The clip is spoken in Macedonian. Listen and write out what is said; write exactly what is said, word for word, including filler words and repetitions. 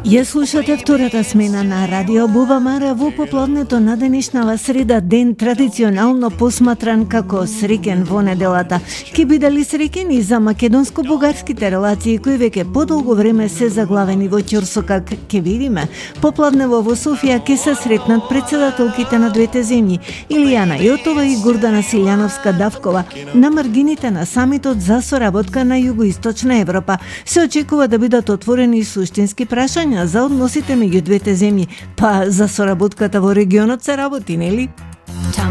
Ја слушате втората смена на Радио Бубамара во поплавнето на денешнава среда, ден традиционално посматран како среќен во неделата. Ке бидели среќени за македонско-бугарските релации кои веќе подолго време се заглавени во ќорсока. Ке видиме, поплавнево во Софија ке се сретнат председателките на двете земји, Илијана Јотова и Гурдана Силјановска-Давкова, на маргините на самитот за соработка на Југоисточна Европа. Се очекува да бидат отворени суштински прашања за односите меѓу двете земји, па за соработката во регионот се работи, нели?